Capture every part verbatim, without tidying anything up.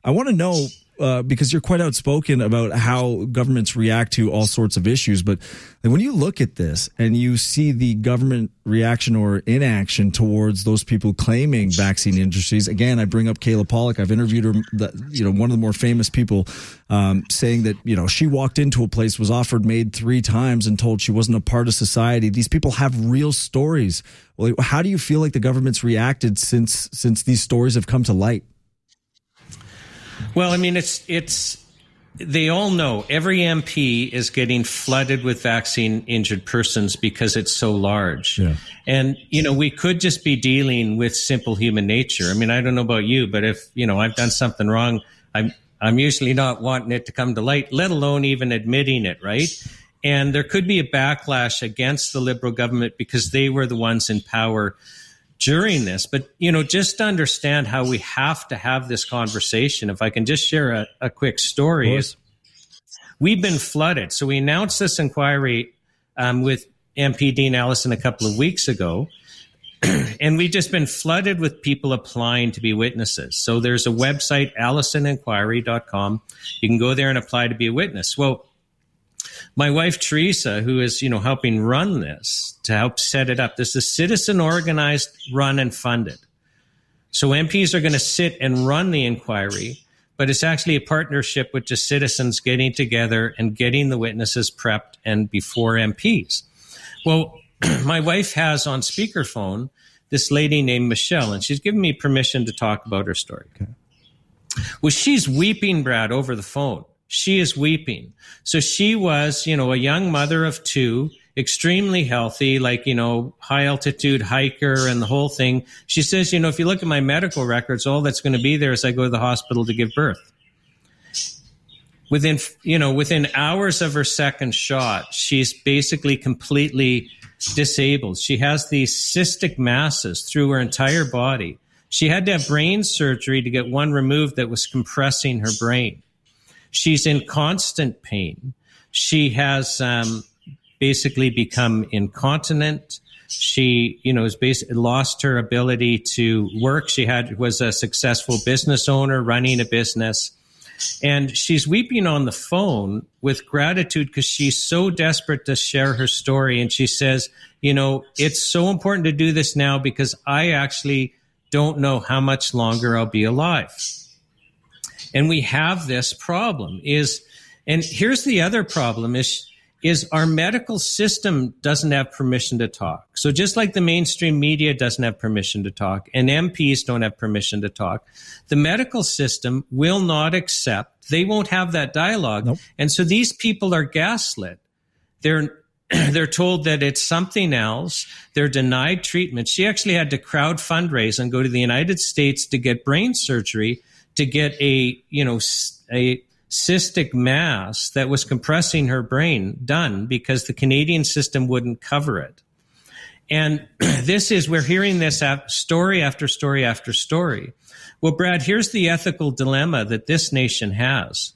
I want to know, uh, because you're quite outspoken about how governments react to all sorts of issues, but when you look at this and you see the government reaction or inaction towards those people claiming vaccine industries, again, I bring up Kayla Pollock. I've interviewed her, you know, one of the more famous people, um, saying that, you know, she walked into a place, was offered MAID three times and told she wasn't a part of society. These people have real stories. Well, how do you feel like the government's reacted since since these stories have come to light? Well, I mean, it's it's they all know every M P is getting flooded with vaccine injured persons because it's so large. Yeah. And, you know, we could just be dealing with simple human nature. I mean, I don't know about you, but if, you know, I've done something wrong, I'm I'm usually not wanting it to come to light, let alone even admitting it, right? And there could be a backlash against the Liberal government because they were the ones in power during this. But, you know, just to understand how we have to have this conversation, if I can just share a, a quick story. Is we've been flooded. So we announced this inquiry um, with M P Dean Allison a couple of weeks ago, and we've just been flooded with people applying to be witnesses. So there's a website, allison inquiry dot com. You can go there and apply to be a witness. Well, my wife, Teresa, who is, you know, helping run this, to help set it up, this is citizen organized, run and funded. So M Ps are going to sit and run the inquiry, but it's actually a partnership with just citizens getting together and getting the witnesses prepped and before M Ps. Well, my wife has on speakerphone this lady named Michelle, and she's given me permission to talk about her story. Okay. Well, she's weeping, Brad, over the phone. She is weeping. So she was, you know, a young mother of two, extremely healthy, like, you know, high altitude hiker and the whole thing. She says, you know, if you look at my medical records, all that's going to be there is I go to the hospital to give birth. Within, you know, within hours of her second shot, she's basically completely disabled. She has these cystic masses through her entire body. She had to have brain surgery to get one removed that was compressing her brain. She's in constant pain. She has um, basically become incontinent. She, you know, has basically lost her ability to work. She had was a successful business owner running a business. And she's weeping on the phone with gratitude because she's so desperate to share her story. And she says, you know, it's so important to do this now because I actually don't know how much longer I'll be alive. And we have this problem is, and here's the other problem is, is our medical system doesn't have permission to talk. So just like the mainstream media doesn't have permission to talk and M Ps don't have permission to talk, the medical system will not accept, they won't have that dialogue. Nope. And so these people are gaslit. They're, they're told that it's something else. They're denied treatment. She actually had to crowd fundraise and go to the United States to get brain surgery to get a, you know, a cystic mass that was compressing her brain done because the Canadian system wouldn't cover it. And this is, we're hearing this story after story after story. Well, Brad, here's the ethical dilemma that this nation has.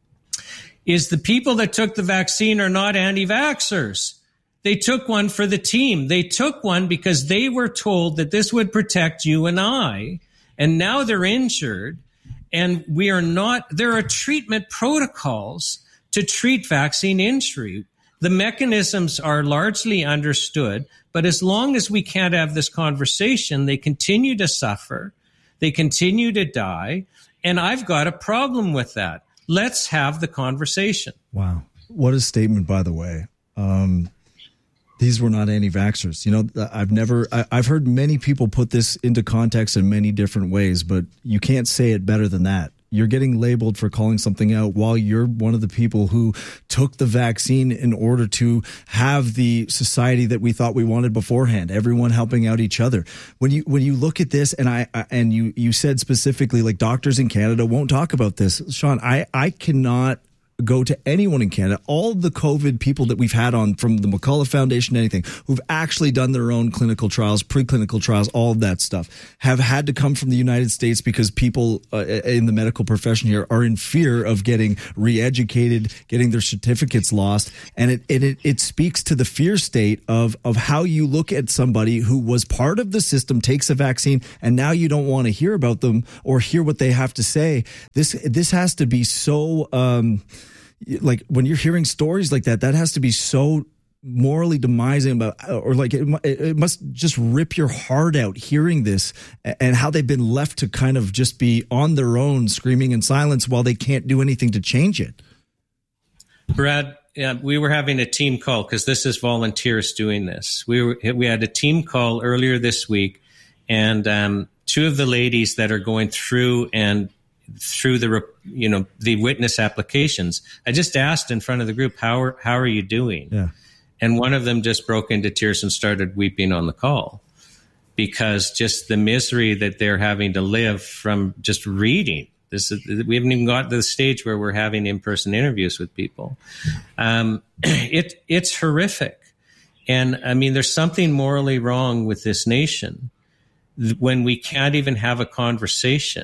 Is the people that took the vaccine are not anti-vaxxers. They took one for the team. They took one because they were told that this would protect you and I, and now they're injured. And we are not, there are treatment protocols to treat vaccine injury. The mechanisms are largely understood, but as long as we can't have this conversation, they continue to suffer, they continue to die, and I've got a problem with that. Let's have the conversation. Wow. What a statement, by the way. Um, these were not anti-vaxxers. You know, I've never, I, I've heard many people put this into context in many different ways, but you can't say it better than that. You're getting labeled for calling something out while you're one of the people who took the vaccine in order to have the society that we thought we wanted beforehand, everyone helping out each other. When you when you look at this, and I and you you said specifically, like, doctors in Canada won't talk about this. Sean, I, I cannot go to anyone in Canada, all the COVID people that we've had on from the McCullough Foundation, anything, who've actually done their own clinical trials, preclinical trials, all of that stuff, have had to come from the United States because people uh, in the medical profession here are in fear of getting re-educated, getting their certificates lost. And it, it, it speaks to the fear state of, of how you look at somebody who was part of the system, takes a vaccine, and now you don't want to hear about them or hear what they have to say. This, this has to be so, um, like when you're hearing stories like that, that has to be so morally demising about, or like it, it must just rip your heart out hearing this and how they've been left to kind of just be on their own, screaming in silence while they can't do anything to change it. Brad, yeah, we were having a team call because this is volunteers doing this. We were, we had a team call earlier this week, and um, two of the ladies that are going through and through the, you know, the witness applications, I just asked in front of the group, how are, how are you doing? Yeah. And one of them just broke into tears and started weeping on the call because just the misery that they're having to live from just reading. This is, we haven't even got to the stage where we're having in-person interviews with people. Um, it, it's horrific. And I mean, there's something morally wrong with this nation when we can't even have a conversation.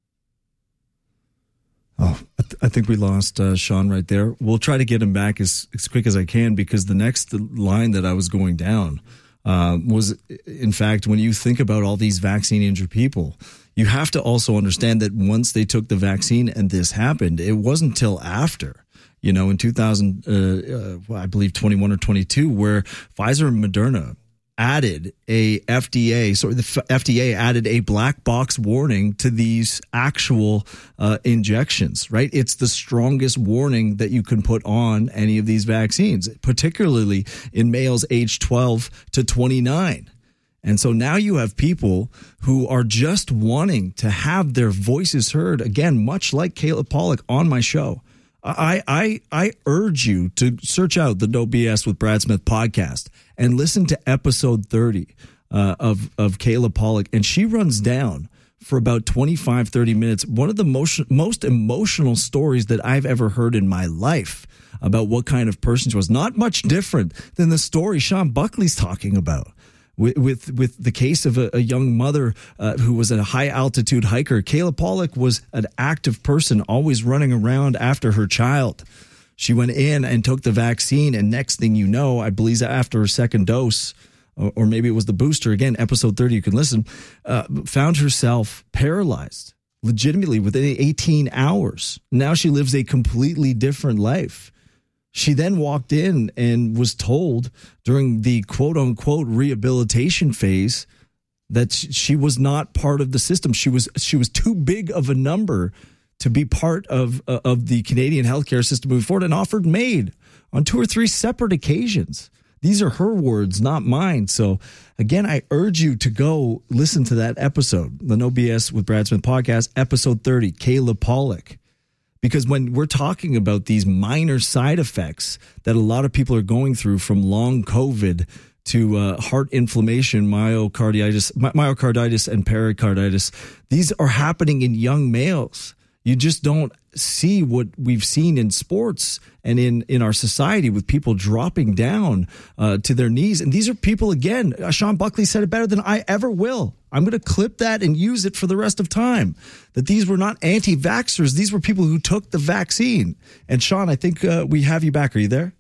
Oh, I, th- I think we lost uh, Sean right there. We'll try to get him back as, as quick as I can, because the next line that I was going down uh, was, in fact, when you think about all these vaccine injured people, you have to also understand that once they took the vaccine and this happened, it wasn't till after, you know, in two thousand, uh, uh, I believe twenty-one or twenty-two, where Pfizer and Moderna added a F D A, sorry, the F D A added a black box warning to these actual uh, injections, right? It's the strongest warning that you can put on any of these vaccines, particularly in males aged twelve to twenty-nine. And so now you have people who are just wanting to have their voices heard, again, much like Caleb Pollock on my show. I, I, I urge you to search out the No B S with Brad Smith podcast and listen to episode thirty uh, of, of Caleb Pollock. And she runs down for about twenty-five, thirty minutes one of the most, most emotional stories that I've ever heard in my life about what kind of person she was. Not much different than the story Sean Buckley's talking about. With, with with the case of a, a young mother uh, who was a high altitude hiker. Caleb Pollock was an active person, always running around after her child. She went in and took the vaccine, and next thing you know, I believe after her second dose, or, or maybe it was the booster, again, episode thirty, you can listen, uh, found herself paralyzed, legitimately within eighteen hours. Now she lives a completely different life. She then walked in and was told during the quote unquote rehabilitation phase that she was not part of the system. She was she was too big of a number to be part of uh, of the Canadian healthcare system moving forward, and offered MAID on two or three separate occasions. These are her words, not mine. So again, I urge you to go listen to that episode, the No B S with Brad Smith podcast, episode thirty, Caleb Pollock. Because when we're talking about these minor side effects that a lot of people are going through, from long COVID to uh, heart inflammation, myocarditis, myocarditis and pericarditis, these are happening in young males. You just don't see what we've seen in sports and in, in our society with people dropping down uh, to their knees. And these are people, again, uh, Sean Buckley said it better than I ever will. I'm going to clip that and use it for the rest of time, that these were not anti-vaxxers. These were people who took the vaccine. And Sean, I think uh, we have you back. Are you there?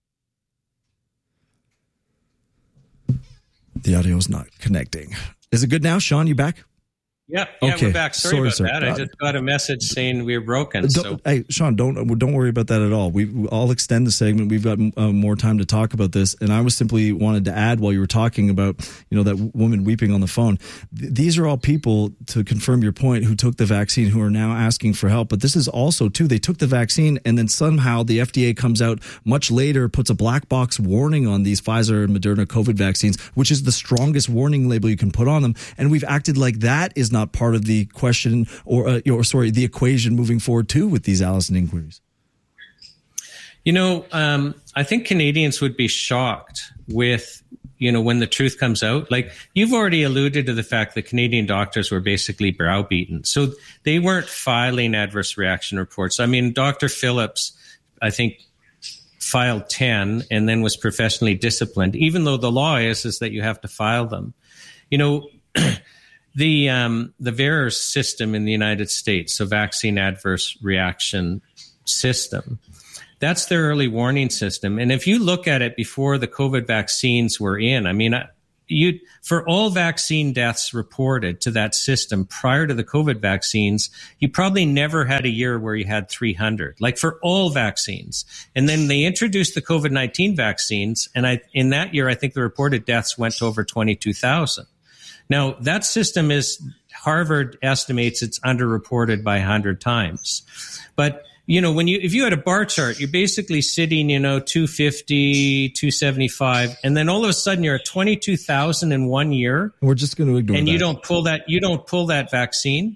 The audio is not connecting. Is it good now? Sean, you back? Yeah, yeah, okay. We're back. Sorry, Sorry about sir. that. I just got a message saying we were broken. So. Hey, Sean, don't don't worry about that at all. We, I'll extend the segment. We've got uh, more time to talk about this. And I was simply wanted to add, while you were talking about, you know, that woman weeping on the phone, th- these are all people, to confirm your point, who took the vaccine, who are now asking for help. But this is also, too, they took the vaccine, and then somehow the F D A comes out much later, puts a black box warning on these Pfizer and Moderna COVID vaccines, which is the strongest warning label you can put on them. And we've acted like that is not part of the question or, uh, or sorry, the equation moving forward too with these Allison inquiries. You know, um, I think Canadians would be shocked with, you know, when the truth comes out. Like, you've already alluded to the fact that Canadian doctors were basically browbeaten. So they weren't filing adverse reaction reports. I mean, Doctor Phillips I think, filed ten and then was professionally disciplined, even though the law is, is that you have to file them. You know, the um, the V A E R S system in the United States, so Vaccine Adverse Reaction System, that's their early warning system. And if you look at it before the COVID vaccines were in, I mean, you for all vaccine deaths reported to that system prior to the COVID vaccines, you probably never had a year where you had three hundred, like for all vaccines. And then they introduced the COVID nineteen vaccines, and I in that year, I think the reported deaths went to over twenty-two thousand. Now, that system is, Harvard estimates it's underreported by one hundred times. But, you know, when you, if you had a bar chart, you're basically sitting, you know, two fifty, two seventy-five, and then all of a sudden you're at twenty-two thousand in one year. We're just going to ignore and that. you don't pull that, you don't pull that vaccine.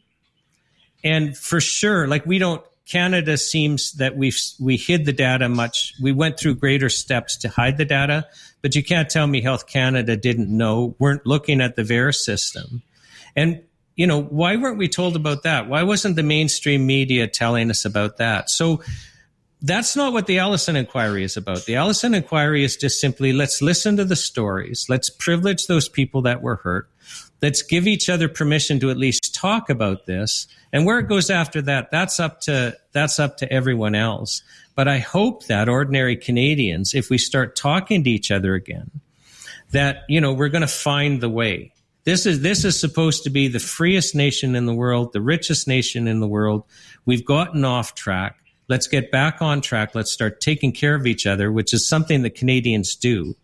And for sure, like we don't, Canada seems that we've, we hid the data much. We went through greater steps to hide the data, but you can't tell me Health Canada didn't know, weren't looking at the V A E R S system. And, you know, why weren't we told about that? Why wasn't the mainstream media telling us about that? So that's not what the Allison Inquiry is about. The Allison Inquiry is just simply, let's listen to the stories. Let's privilege those people that were hurt. Let's give each other permission to at least talk about this. And where it goes after that, that's up to, that's up to everyone else. But I hope that ordinary Canadians, if we start talking to each other again, that, you know, we're going to find the way. This is, this is supposed to be the freest nation in the world, the richest nation in the world. We've gotten off track. Let's get back on track. Let's start taking care of each other, which is something that Canadians do.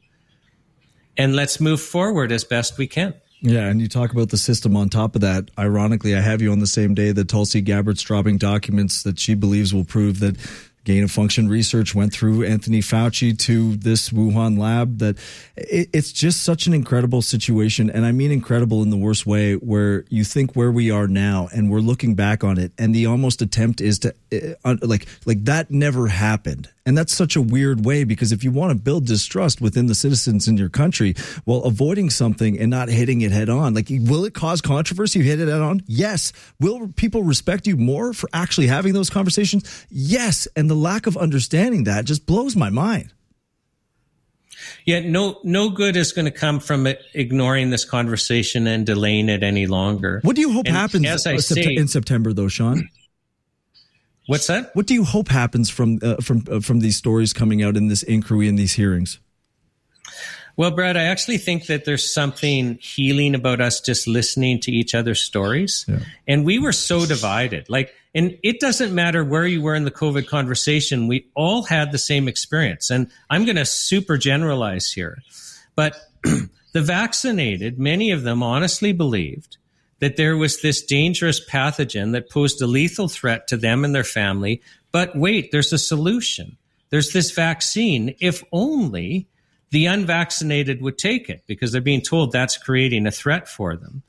And let's move forward as best we can. Yeah, and you talk about the system on top of that. Ironically, I have you on the same day that Tulsi Gabbard's dropping documents that she believes will prove that gain-of-function research went through Anthony Fauci to this Wuhan lab. That it, it's just such an incredible situation, and I mean incredible in the worst way, where you think where we are now and we're looking back on it, and the almost attempt is to uh, like like that never happened. And that's such a weird way, because if you want to build distrust within the citizens in your country while avoiding something and not hitting it head on, like, will it cause controversy? You hit it head on? Yes. Will people respect you more for actually having those conversations? Yes. And the lack of understanding that just blows my mind. Yeah, no, no good is going to come from it, ignoring this conversation and delaying it any longer. What do you hope and happens as I sept- say, in September, though, Sean? What's that? What do you hope happens from uh, from uh, from these stories coming out in this inquiry and these hearings? Well, Brad, I actually think that there's something healing about us just listening to each other's stories. Yeah. And we were so divided. Like, and it doesn't matter where you were in the COVID conversation. We all had the same experience. And I'm going to super generalize here. But the vaccinated, many of them honestly believed that there was this dangerous pathogen that posed a lethal threat to them and their family. But wait, there's a solution. There's this vaccine, if only the unvaccinated would take it, because they're being told that's creating a threat for them.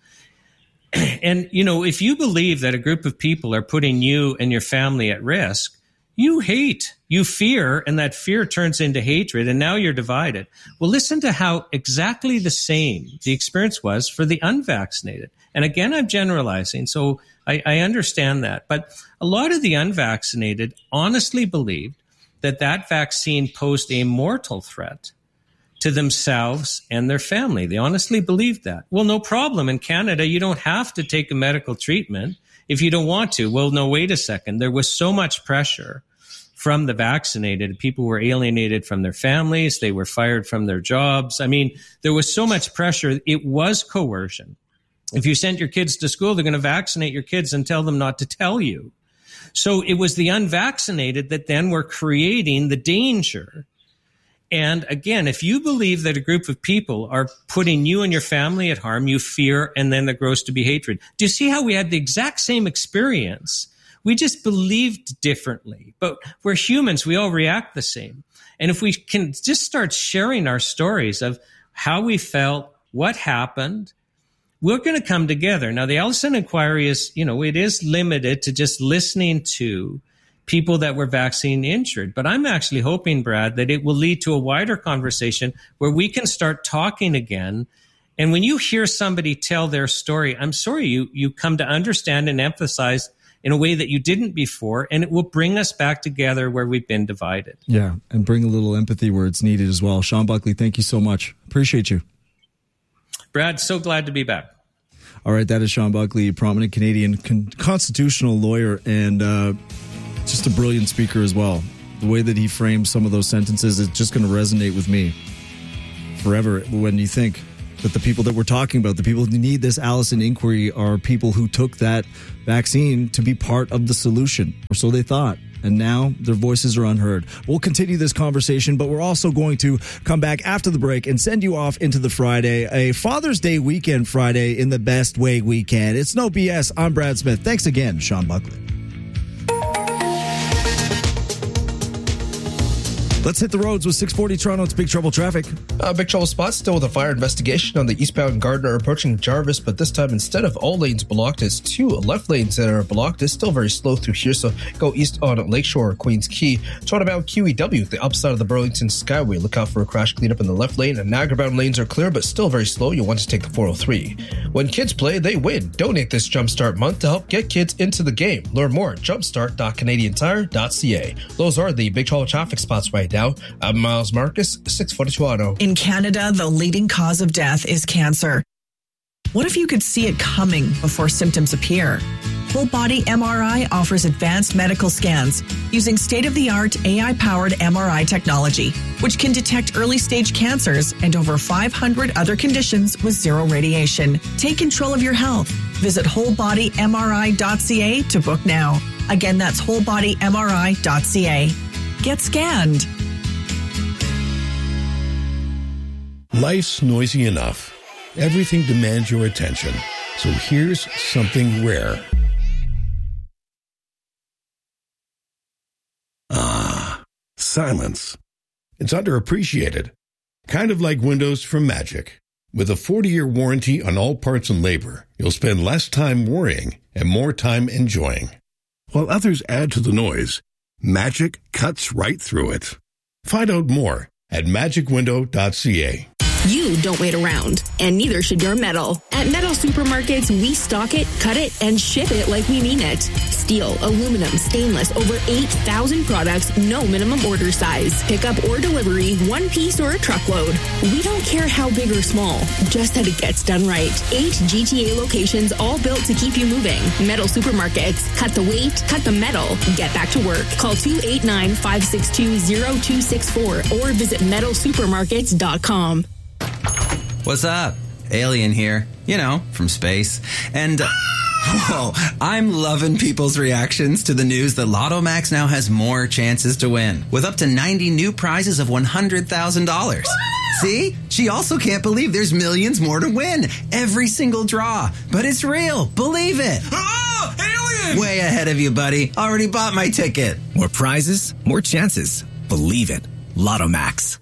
And, you know, if you believe that a group of people are putting you and your family at risk, you hate, you fear, and that fear turns into hatred, and now you're divided. Well, listen to how exactly the same the experience was for the unvaccinated. And again, I'm generalizing, so I, I understand that. But a lot of the unvaccinated honestly believed that that vaccine posed a mortal threat to themselves and their family. They honestly believed that. Well, no problem. In Canada, you don't have to take a medical treatment if you don't want to. Well, no, wait a second. There was so much pressure from the vaccinated. People were alienated from their families. They were fired from their jobs. I mean, there was so much pressure. It was coercion. If you sent your kids to school, they're going to vaccinate your kids and tell them not to tell you. So it was the unvaccinated that then were creating the danger. And again, if you believe that a group of people are putting you and your family at harm, you fear, and then there grows to be hatred. Do you see how we had the exact same experience? We just believed differently. But we're humans. We all react the same. And if we can just start sharing our stories of how we felt, what happened, we're going to come together. Now, the Allison Inquiry is, you know, it is limited to just listening to people that were vaccine injured. But I'm actually hoping, Brad, that it will lead to a wider conversation where we can start talking again. And when you hear somebody tell their story, I'm sorry, you, you come to understand and emphasize in a way that you didn't before, and it will bring us back together where we've been divided. Yeah, and bring a little empathy where it's needed as well. Sean Buckley, thank you so much. Appreciate you. Brad, so glad to be back. All right, that is Sean Buckley, a prominent Canadian con- constitutional lawyer and uh, just a brilliant speaker as well. The way that he frames some of those sentences is just going to resonate with me forever when you think that the people that we're talking about, the people who need this Allison inquiry, are people who took that vaccine to be part of the solution, or so they thought. And now their voices are unheard. We'll continue this conversation, but we're also going to come back after the break and send you off into the Friday, a Father's Day weekend Friday in the best way we can. It's no B S. I'm Brad Smith. Thanks again, Sean Buckley. Let's hit the roads with six forty Toronto. It's Big Trouble traffic. Uh, big Trouble spot still with a fire investigation on the eastbound Gardner approaching Jarvis, but this time instead of all lanes blocked, it's two left lanes that are blocked. It's still very slow through here, so go east on Lakeshore, Queens Quay. Toronto-bound Q E W, the upside of the Burlington Skyway. Look out for a crash cleanup in the left lane, and Niagara-bound lanes are clear, but still very slow. You'll want to take the four oh three. When kids play, they win. Donate this Jumpstart month to help get kids into the game. Learn more at jumpstart dot canadian tire dot c a. Those are the Big Trouble traffic spots right now. I'm Miles Marcus, six forty Toronto. In Canada, the leading cause of death is cancer. What if you could see it coming before symptoms appear? Whole Body M R I offers advanced medical scans using state-of-the-art A I-powered M R I technology, which can detect early-stage cancers and over five hundred other conditions with zero radiation. Take control of your health. Visit whole body m r i dot c a to book now. Again, that's whole body m r i dot c a. Get scanned. Life's noisy enough. Everything demands your attention. So here's something rare. Ah, silence. It's underappreciated. Kind of like windows from Magic. With a forty-year warranty on all parts and labor, you'll spend less time worrying and more time enjoying. While others add to the noise, Magic cuts right through it. Find out more at magic window dot c a. You don't wait around, and neither should your metal. At Metal Supermarkets, we stock it, cut it, and ship it like we mean it. Steel, aluminum, stainless, over eight thousand products, no minimum order size. Pickup or delivery, one piece or a truckload. We don't care how big or small, just that it gets done right. Eight G T A locations, all built to keep you moving. Metal Supermarkets, cut the weight, cut the metal, get back to work. Call two eight nine, five six two, zero two six four or visit metal supermarkets dot com. What's up? Alien here. You know, from space. And, uh, whoa, I'm loving people's reactions to the news that Lotto Max now has more chances to win, with up to ninety new prizes of one hundred thousand dollars. See? She also can't believe there's millions more to win. Every single draw. But it's real. Believe it. Oh, alien! Way ahead of you, buddy. Already bought my ticket. More prizes, more chances. Believe it. Lotto Max.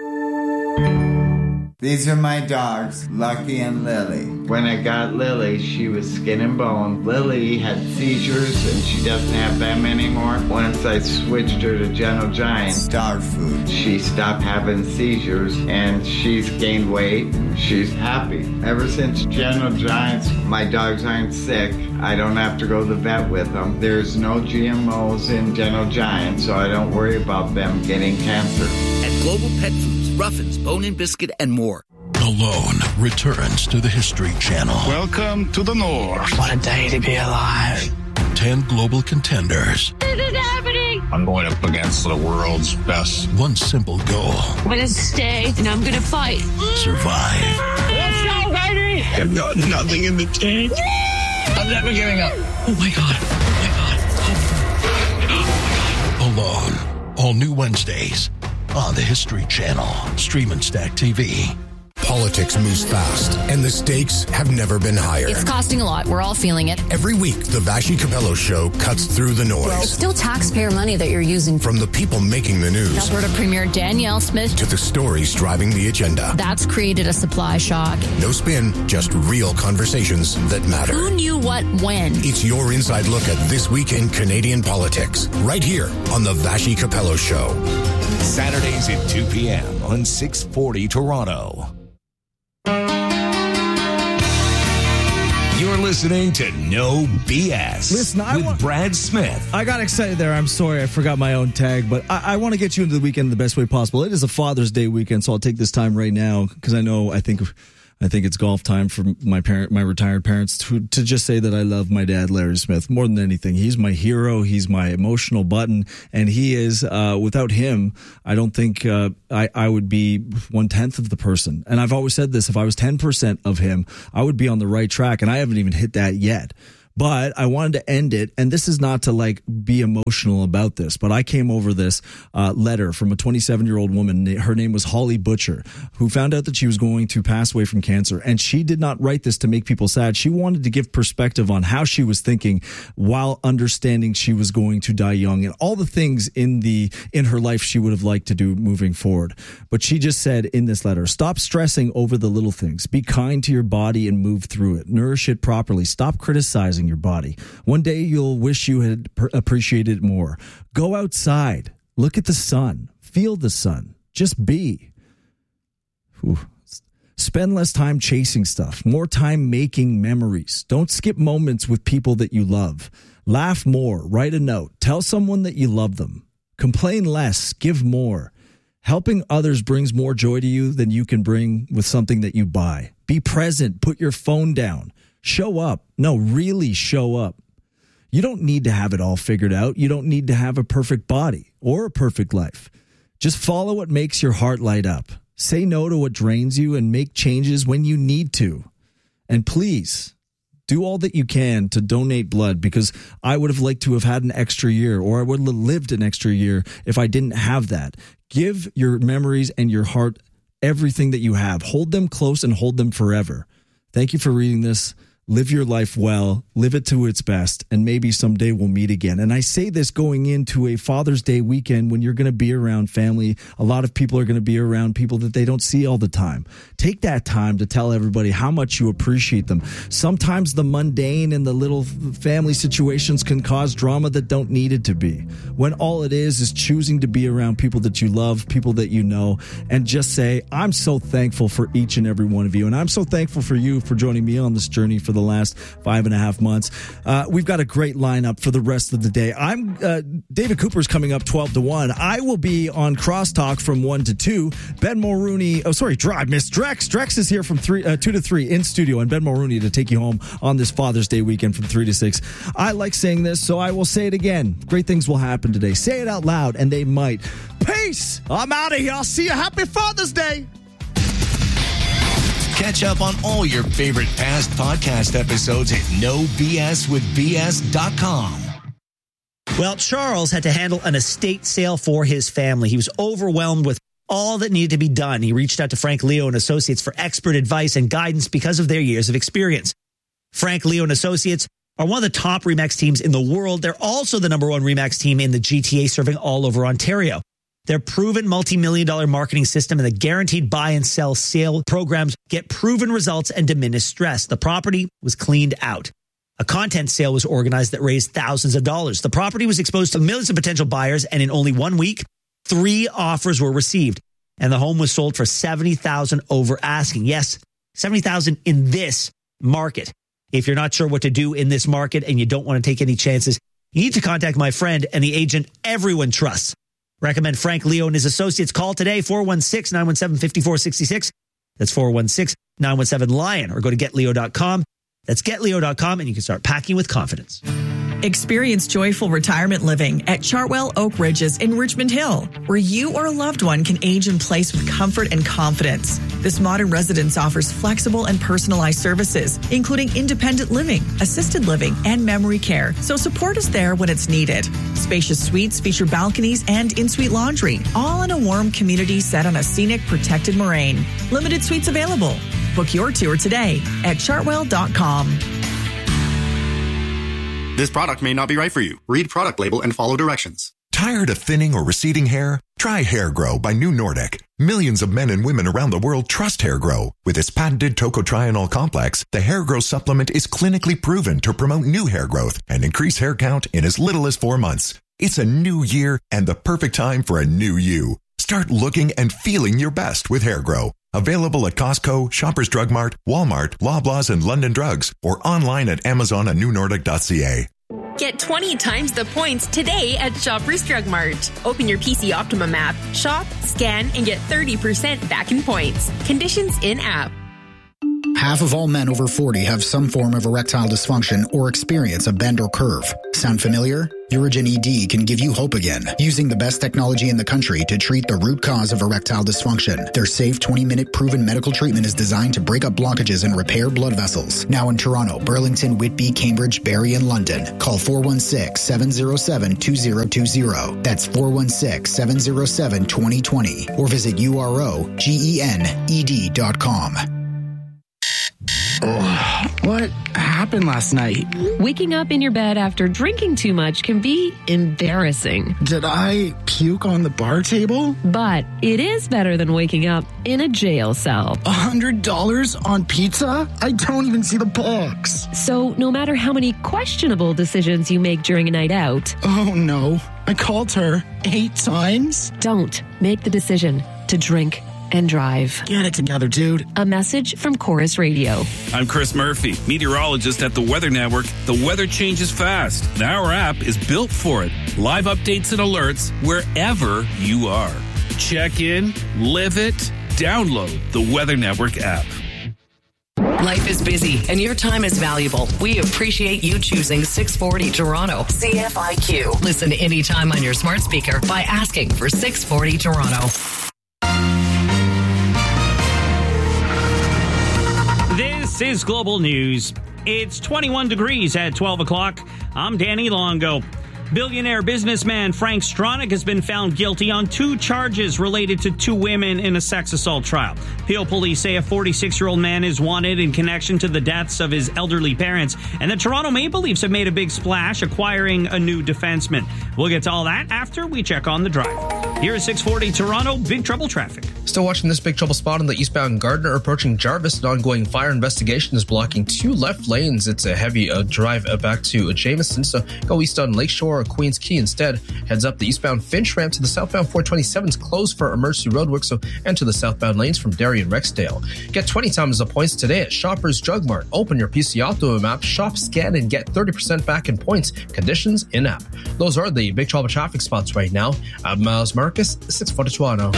These are my dogs, Lucky and Lily. When I got Lily, she was skin and bone. Lily had seizures, and she doesn't have them anymore. Once I switched her to Gentle Giant dog food, she stopped having seizures, and she's gained weight. She's happy. Ever since Gentle Giants, my dogs aren't sick. I don't have to go to the vet with them. There's no G M Os in Gentle Giant, so I don't worry about them getting cancer. At Global Pet Foods, Ruffins, Bone and Biscuit, and more. Alone returns to the History Channel. Welcome to the North. What a day to be alive. Ten global contenders. This is happening. I'm going up against the world's best. One simple goal. I'm going to stay and I'm going to fight. Survive. Let's go, baby. I've got nothing in the tank. I'm never giving up. Oh my God. Oh my God. Oh my God. Alone. All new Wednesdays on the History Channel. Stream and Stack T V. Politics moves fast, and the stakes have never been higher. It's costing a lot. We're all feeling it. Every week, the Vassy Capello Show cuts through the noise. Well, it's still taxpayer money that you're using. From the people making the news. Alberta Premier Danielle Smith. To the stories driving the agenda. That's created a supply shock. No spin, just real conversations that matter. Who knew what when? It's your inside look at this week in Canadian politics. Right here on the Vassy Capello Show. Saturdays at two p.m. on six forty Toronto. You're listening to No B S Listen, I with want, Brad Smith. I got excited there. I'm sorry I forgot my own tag, but I, I want to get you into the weekend the best way possible. It is a Father's Day weekend, so I'll take this time right now because I know I think I think it's golf time for my parent, my retired parents to to just say that I love my dad, Larry Smith, more than anything. He's my hero. He's my emotional button, and he is. Uh, without him, I don't think uh, I I would be one tenth of the person. And I've always said this: if I was ten percent of him, I would be on the right track, and I haven't even hit that yet. But I wanted to end it, and this is not to like be emotional about this, but I came over this uh, letter from a twenty-seven-year-old woman. Her name was Holly Butcher, who found out that she was going to pass away from cancer. And she did not write this to make people sad. She wanted to give perspective on how she was thinking while understanding she was going to die young and all the things in the in her life she would have liked to do moving forward. But she just said in this letter, stop stressing over the little things. Be kind to your body and move through it. Nourish it properly. Stop criticizing your body. One day you'll wish you had per- appreciated it more. Go outside. Look at the sun. Feel the sun. Just be. Whew. Spend less time chasing stuff. More time making memories. Don't skip moments with people that you love. Laugh more. Write a note. Tell someone that you love them. Complain less. Give more. Helping others brings more joy to you than you can bring with something that you buy. Be present. Put your phone down. Show up. No, really show up. You don't need to have it all figured out. You don't need to have a perfect body or a perfect life. Just follow what makes your heart light up. Say no to what drains you and make changes when you need to. And please, do all that you can to donate blood, because I would have liked to have had an extra year, or I would have lived an extra year if I didn't have that. Give your memories and your heart everything that you have. Hold them close and hold them forever. Thank you for reading this. Live your life well, live it to its best, and maybe someday we'll meet again. And I say this going into a Father's Day weekend when you're going to be around family. A lot of people are going to be around people that they don't see all the time. Take that time to tell everybody how much you appreciate them. Sometimes the mundane and the little family situations can cause drama that don't need it to be. When all it is is choosing to be around people that you love, people that you know, and just say, I'm so thankful for each and every one of you. And I'm so thankful for you for joining me on this journey for the last five and a half months. Uh, we've got a great lineup for the rest of the day. I'm uh, David Cooper's coming up twelve to one. I will be on Crosstalk from one to two. Ben Mulrooney, oh sorry, Drive, Miss Drex. Drex is here from three, uh, two to three in studio, and Ben Mulrooney to take you home on this Father's Day weekend from three to six. I like saying this, so I will say it again. Great things will happen today. Say it out loud, and they might. Peace. I'm out of here. I'll see you. Happy Father's Day. Catch up on all your favorite past podcast episodes at no b s with b s dot com. Well, Charles had to handle an estate sale for his family. He was overwhelmed with all that needed to be done. He reached out to Frank Leo and Associates for expert advice and guidance because of their years of experience. Frank Leo and Associates are one of the top RE/MAX teams in the world. They're also the number one RE/MAX team in the G T A, serving all over Ontario. Their proven multi-million dollar marketing system and the guaranteed buy and sell sale programs get proven results and diminish stress. The property was cleaned out. A content sale was organized that raised thousands of dollars. The property was exposed to millions of potential buyers, and in only one week, three offers were received. And the home was sold for seventy thousand dollars over asking. Yes, seventy thousand dollars in this market. If you're not sure what to do in this market and you don't want to take any chances, you need to contact my friend and the agent everyone trusts. Recommend Frank Leo and his associates. Call today, four one six, nine one seven, five four six six. That's four one six, nine one seven, LION, or go to get leo dot com. That's get leo dot com, and you can start packing with confidence. Experience joyful retirement living at Chartwell Oak Ridges in Richmond Hill, where you or a loved one can age in place with comfort and confidence. This modern residence offers flexible and personalized services, including independent living, assisted living, and memory care, so support is there when it's needed. Spacious suites feature balconies and in-suite laundry, all in a warm community set on a scenic, protected moraine. Limited suites available. Book your tour today at chartwell dot com. This product may not be right for you. Read product label and follow directions. Tired of thinning or receding hair? Try Hair Grow by New Nordic. Millions of men and women around the world trust Hair Grow. With its patented tocotrienol complex, the Hair Grow supplement is clinically proven to promote new hair growth and increase hair count in as little as four months. It's a new year and the perfect time for a new you. Start looking and feeling your best with Hair Grow. Available at Costco, Shoppers Drug Mart, Walmart, Loblaws, and London Drugs, or online at Amazon and new nordic dot c a. Get twenty times the points today at Shoppers Drug Mart. Open your P C Optimum app, shop, scan, and get thirty percent back in points. Conditions in-app. Half of all men over forty have some form of erectile dysfunction or experience a bend or curve. Sound familiar? Urigen E D can give you hope again, using the best technology in the country to treat the root cause of erectile dysfunction. Their safe twenty-minute proven medical treatment is designed to break up blockages and repair blood vessels. Now in Toronto, Burlington, Whitby, Cambridge, Barrie, and London. Call four one six, seven zero seven, two zero two zero. That's four one six, seven zero seven, two zero two zero. Or visit U R O G E N E D dot com. Oh, what happened last night? Waking up in your bed after drinking too much can be embarrassing. Did I puke on the bar table? But it is better than waking up in a jail cell. A hundred dollars on pizza? I don't even see the box. So no matter how many questionable decisions you make during a night out. Oh no, I called her eight times. Don't make the decision to drink and drive. Get it together, dude. A message from Chorus Radio. I'm Chris Murphy, meteorologist at the Weather Network. The weather changes fast. Our app is built for it. Live updates and alerts wherever you are. Check in, live it, download the Weather Network app. Life is busy and your time is valuable. We appreciate you choosing six forty Toronto. C F I Q. Listen anytime on your smart speaker by asking for six forty Toronto. This is Global News. It's twenty-one degrees at twelve o'clock. I'm Danny Longo. Billionaire businessman Frank Stronach has been found guilty on two charges related to two women in a sex assault trial. Peel police say a forty-six-year-old man is wanted in connection to the deaths of his elderly parents, and the Toronto Maple Leafs have made a big splash acquiring a new defenseman. We'll get to all that after we check on the drive. Here is six forty Toronto, Big Trouble traffic. Still watching this big trouble spot on the eastbound Gardiner approaching Jarvis. An ongoing fire investigation is blocking two left lanes. It's a heavy uh, drive uh, back to uh, Jameson, so go east on Lakeshore or Queens Quay instead. Heads up the eastbound Finch ramp to the southbound four twenty-seven is closed for emergency roadwork, so and to the southbound lanes from Derry and Rexdale. Get twenty times the points today at Shoppers Drug Mart. Open your P C Optimum app, shop, scan, and get thirty percent back in points. Conditions in app. Those are the big trouble traffic spots right now. I'm Miles Marcus, six forty Toronto.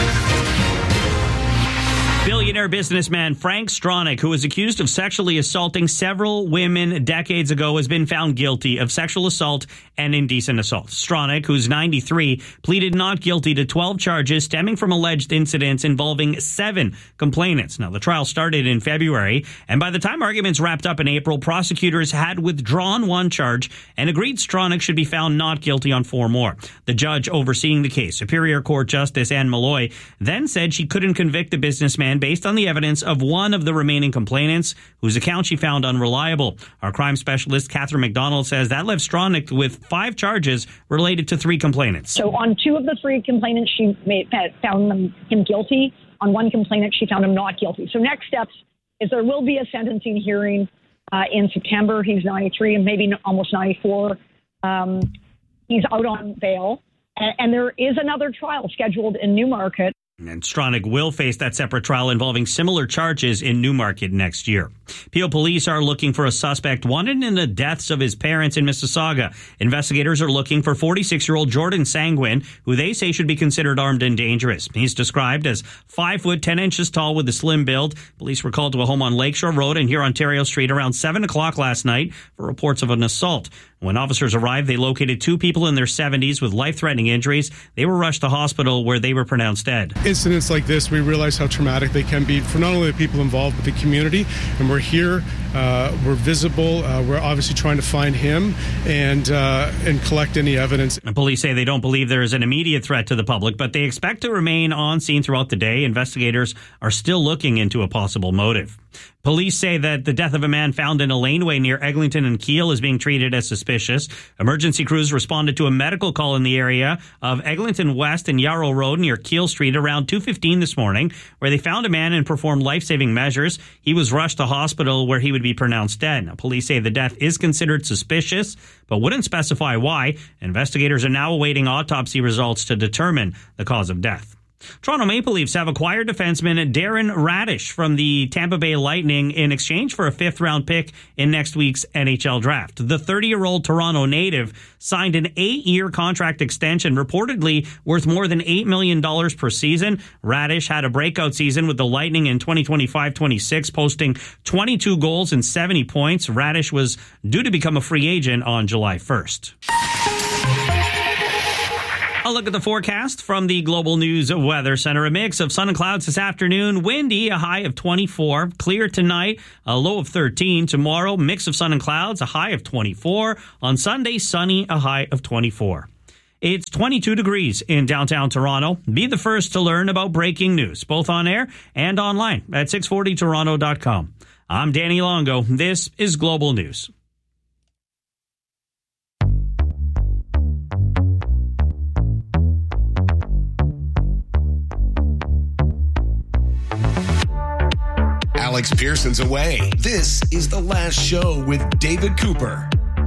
Billionaire businessman Frank Stronach, who was accused of sexually assaulting several women decades ago, has been found guilty of sexual assault and indecent assault. Stronach, who's ninety-three, pleaded not guilty to twelve charges stemming from alleged incidents involving seven complainants. Now, the trial started in February, and by the time arguments wrapped up in April, prosecutors had withdrawn one charge and agreed Stronach should be found not guilty on four more. The judge overseeing the case, Superior Court Justice Anne Malloy, then said she couldn't convict the businessman based on the evidence of one of the remaining complainants, whose account she found unreliable. Our crime specialist, Catherine McDonald, says that left Stronach with five charges related to three complainants. So on two of the three complainants, she made, found them, him guilty. On one complainant, she found him not guilty. So next steps is there will be a sentencing hearing uh, in September. He's ninety-three and maybe almost ninety-four. Um, he's out on bail. And, and there is another trial scheduled in Newmarket. And Stronach will face that separate trial involving similar charges in Newmarket next year. Peel police are looking for a suspect wanted in the deaths of his parents in Mississauga. Investigators are looking for forty-six-year-old Jordan Sanguin, who they say should be considered armed and dangerous. He's described as five foot ten inches tall with a slim build. Police were called to a home on Lakeshore Road and here Ontario Street around seven o'clock last night for reports of an assault. When officers arrived, they located two people in their seventies with life-threatening injuries. They were rushed to hospital where they were pronounced dead. Incidents like this, we realize how traumatic they can be for not only the people involved, but the community. And we're here, uh, we're visible, uh, we're obviously trying to find him and uh, and collect any evidence. And police say they don't believe there is an immediate threat to the public, but they expect to remain on scene throughout the day. Investigators are still looking into a possible motive. Police say that the death of a man found in a laneway near Eglinton and Keele is being treated as suspicious. Emergency crews responded to a medical call in the area of Eglinton West and Yarrow Road near Keele Street around two fifteen this morning, where they found a man and performed life-saving measures. He was rushed to hospital where he would be pronounced dead. Now, police say the death is considered suspicious, but wouldn't specify why. Investigators are now awaiting autopsy results to determine the cause of death. Toronto Maple Leafs have acquired defenseman Darren Radish from the Tampa Bay Lightning in exchange for a fifth-round pick in next week's N H L draft. The thirty-year-old Toronto native signed an eight-year contract extension, reportedly worth more than eight million dollars per season. Radish had a breakout season with the Lightning in twenty twenty-five twenty-six, posting twenty-two goals and seventy points. Radish was due to become a free agent on July first. A look at the forecast from the Global News Weather Center. A mix of sun and clouds this afternoon. Windy, a high of twenty-four. Clear tonight, a low of thirteen. Tomorrow, mix of sun and clouds, a high of twenty-four. On Sunday, sunny, a high of twenty-four. It's twenty-two degrees in downtown Toronto. Be the first to learn about breaking news, both on air and online at six forty toronto dot com. I'm Danny Longo. This is Global News. Alex Pearson's away. This is The Last Show with David Cooper.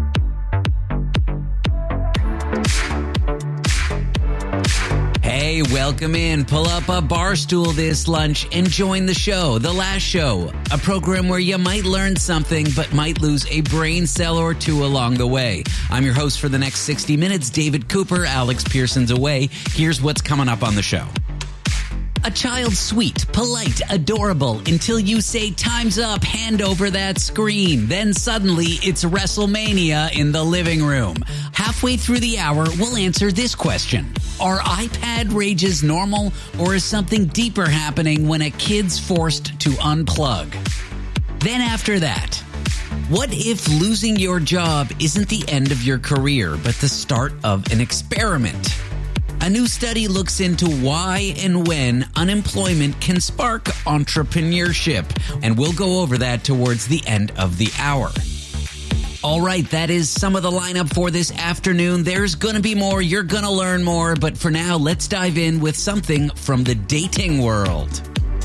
Hey, welcome in. Pull up a bar stool this lunch and join the show, The Last Show, a program where you might learn something but might lose a brain cell or two along the way. I'm your host for the next sixty minutes, David Cooper. Alex Pearson's away. Here's what's coming up on the show. A child sweet, polite, adorable, until you say time's up, hand over that screen. Then suddenly it's WrestleMania in the living room. Halfway through the hour, we'll answer this question. Are iPad rages normal, or is something deeper happening when a kid's forced to unplug? Then after that, what if losing your job isn't the end of your career, but the start of an experiment? A new study looks into why and when unemployment can spark entrepreneurship, and we'll go over that towards the end of the hour. All right, that is some of the lineup for this afternoon. There's going to be more. You're going to learn more. But for now, let's dive in with something from the dating world.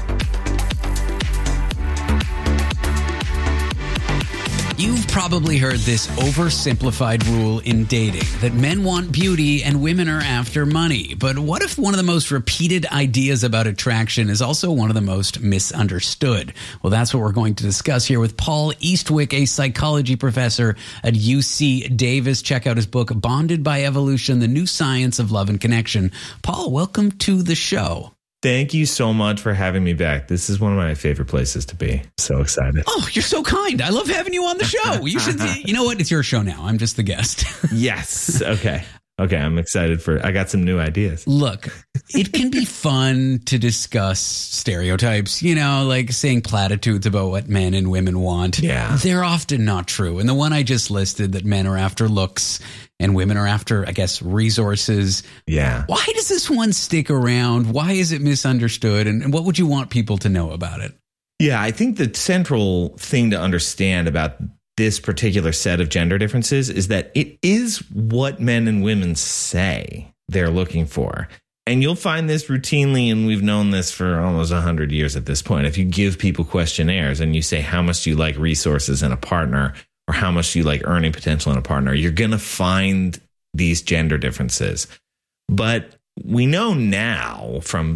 You've probably heard this oversimplified rule in dating that men want beauty and women are after money. But what if one of the most repeated ideas about attraction is also one of the most misunderstood? Well, that's what we're going to discuss here with Paul Eastwick, a psychology professor at U C Davis. Check out his book, Bonded by Evolution, The New Science of Love and Connection. Paul, welcome to the show. Thank you so much for having me back. This is one of my favorite places to be. So excited. Oh, you're so kind. I love having you on the show. You should, you know what? It's your show now. I'm just the guest. Yes. Okay. Okay. I'm excited for, I got some new ideas. Look, it can be fun to discuss stereotypes, you know, like saying platitudes about what men and women want. Yeah. They're often not true. And the one I just listed, that men are after looks and women are after, I guess, resources. Yeah. Why does this one stick around? Why is it misunderstood? And, and what would you want people to know about it? Yeah, I think the central thing to understand about this particular set of gender differences is that it is what men and women say they're looking for. And you'll find this routinely, and we've known this for almost one hundred years at this point. If you give people questionnaires and you say, how much do you like resources in a partner, or how much do you like earning potential in a partner, you're going to find these gender differences. But we know now from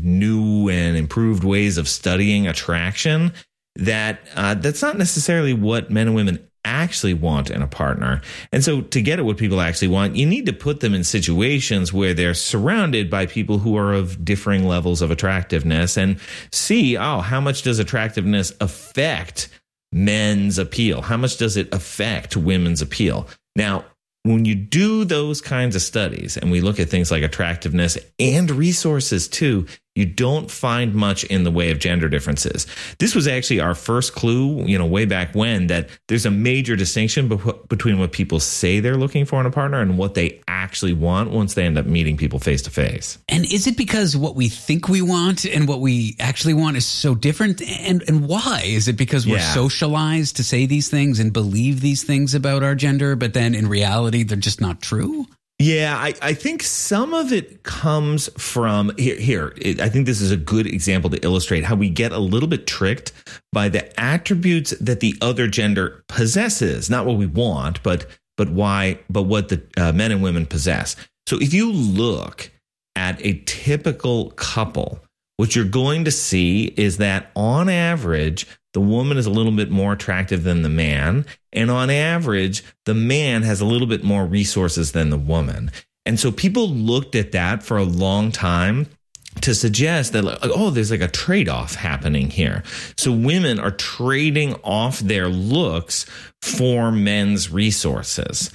new and improved ways of studying attraction that uh, that's not necessarily what men and women actually want in a partner. And so to get at what people actually want, you need to put them in situations where they're surrounded by people who are of differing levels of attractiveness and see, oh, how much does attractiveness affect men's appeal? How much does it affect women's appeal? Now, when you do those kinds of studies, and we look at things like attractiveness and resources too, you don't find much in the way of gender differences. This was actually our first clue, you know, way back when, that there's a major distinction be- between what people say they're looking for in a partner and what they actually want once they end up meeting people face to face. And is it because what we think we want and what we actually want is so different? And and why? Is it because we're Yeah. socialized to say these things and believe these things about our gender, but then in reality, they're just not true? Yeah, I, I think some of it comes from here. Here, it, I think this is a good example to illustrate how we get a little bit tricked by the attributes that the other gender possesses, not what we want, but but why, but what the uh, men and women possess. So if you look at a typical couple, what you're going to see is that on average, the woman is a little bit more attractive than the man. And on average, the man has a little bit more resources than the woman. And so people looked at that for a long time to suggest that, like, oh, there's like a trade-off happening here. So women are trading off their looks for men's resources.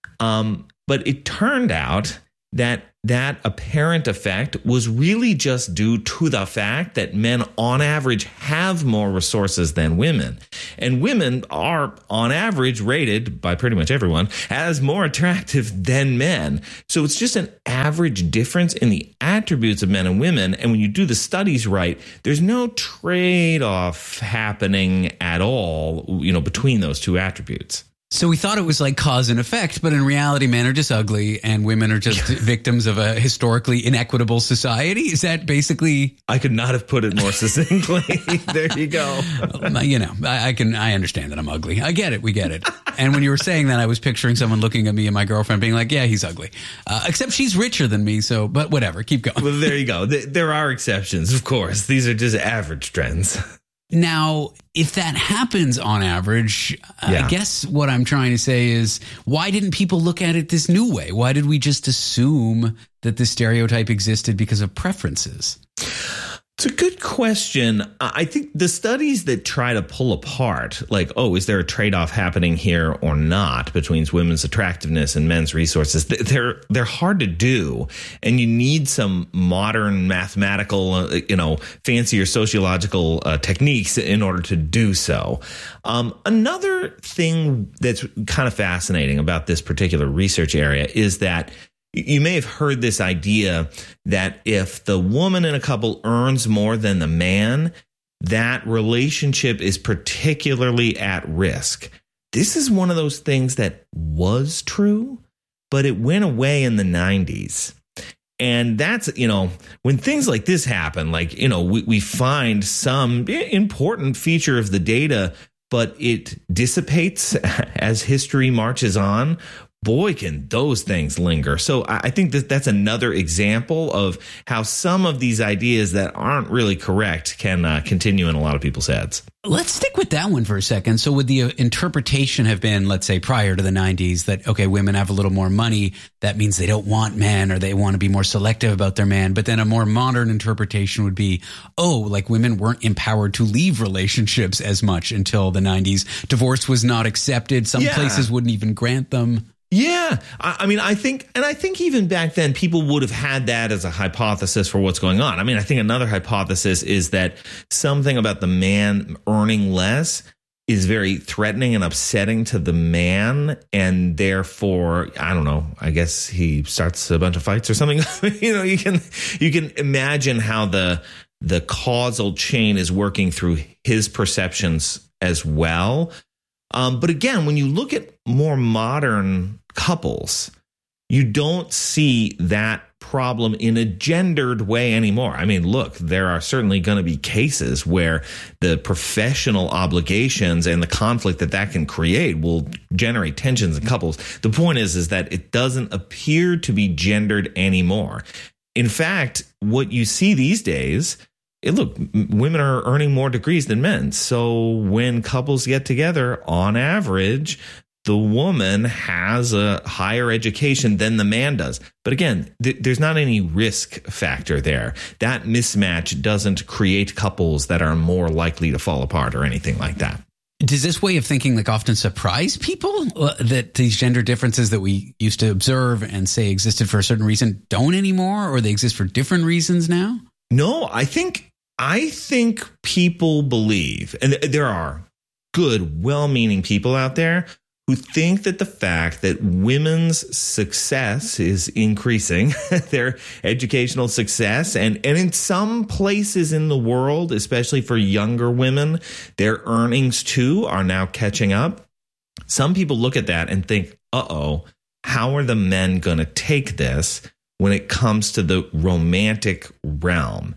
Um, but it turned out that that apparent effect was really just due to the fact that men on average have more resources than women. And women are on average rated by pretty much everyone as more attractive than men. So it's just an average difference in the attributes of men and women. And when you do the studies right, there's no trade-off happening at all, you know, between those two attributes. So we thought it was like cause and effect, but in reality, men are just ugly and women are just victims of a historically inequitable society. Is that basically? I could not have put it more succinctly. There you go. You know, I, I can, I understand that I'm ugly. I get it. We get it. And when you were saying that, I was picturing someone looking at me and my girlfriend being like, yeah, he's ugly. Uh, except she's richer than me. So, but whatever, keep going. Well, there you go. There are exceptions, of course. These are just average trends. Now, if that happens on average, Yeah. I guess what I'm trying to say is, why didn't people look at it this new way? Why did we just assume that the stereotype existed because of preferences? It's a good question. I think the studies that try to pull apart, like, oh, is there a trade-off happening here or not between women's attractiveness and men's resources, they're they're hard to do, and you need some modern mathematical, uh, you know, fancier sociological uh, techniques in order to do so. Um, another thing that's kind of fascinating about this particular research area is that you may have heard this idea that if the woman in a couple earns more than the man, that relationship is particularly at risk. This is one of those things that was true, but it went away in the nineties. And that's, you know, when things like this happen, like, you know, we, we find some important feature of the data, but it dissipates as history marches on. Boy, can those things linger. So I think that that's another example of how some of these ideas that aren't really correct can uh, continue in a lot of people's heads. Let's stick with that one for a second. So would the uh, interpretation have been, let's say, prior to the nineties, that, okay, women have a little more money, that means they don't want men or they want to be more selective about their man. But then a more modern interpretation would be, oh, like women weren't empowered to leave relationships as much until the nineties. Divorce was not accepted. Some Yeah. places wouldn't even grant them. Yeah, I, I mean, I think, and I think even back then, people would have had that as a hypothesis for what's going on. I mean, I think another hypothesis is that something about the man earning less is very threatening and upsetting to the man, and therefore, I don't know, I guess he starts a bunch of fights or something. You know, you can you can imagine how the the causal chain is working through his perceptions as well. Um, but again, when you look at more modern couples, you don't see that problem in a gendered way anymore. I mean, look, there are certainly going to be cases where the professional obligations and the conflict that that can create will generate tensions in couples. The point is, is that it doesn't appear to be gendered anymore. In fact, what you see these days, it, look, women are earning more degrees than men. So when couples get together, on average, the woman has a higher education than the man does. But again, th- there's not any risk factor there. That mismatch doesn't create couples that are more likely to fall apart or anything like that. Does this way of thinking like often surprise people, uh, that these gender differences that we used to observe and say existed for a certain reason don't anymore, or they exist for different reasons now? No, I think I think people believe, and there are good, well-meaning people out there who think that the fact that women's success is increasing, their educational success, and, and in some places in the world, especially for younger women, their earnings too are now catching up. Some people look at that and think, uh-oh, how are the men going to take this when it comes to the romantic realm?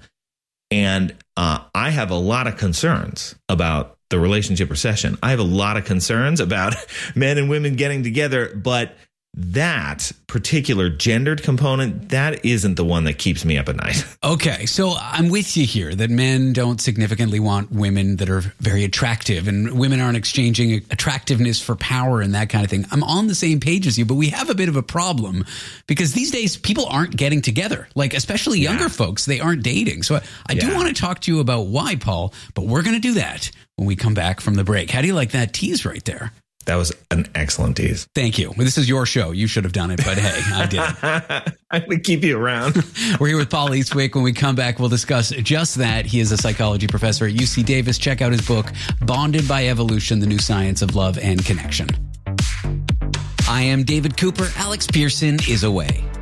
And uh, I have a lot of concerns about the relationship recession. I have a lot of concerns about men and women getting together, but that particular gendered component, that isn't the one that keeps me up at night. Okay, so I'm with you here that men don't significantly want women that are very attractive, and women aren't exchanging attractiveness for power and that kind of thing. I'm on the same page as you, but we have a bit of a problem because these days people aren't getting together, like especially younger yeah. folks, they aren't dating. So I, I yeah. do want to talk to you about why, Paul, but we're going to do that when we come back from the break. How do you like that tease right there? That was an excellent tease. Thank you. Well, this is your show. You should have done it, but hey, I did. I'm going to keep you around. We're here with Paul Eastwick. When we come back, we'll discuss just that. He is a psychology professor at U C Davis. Check out his book, Bonded by Evolution, The New Science of Love and Connection. I am David Cooper. Alex Pearson is away.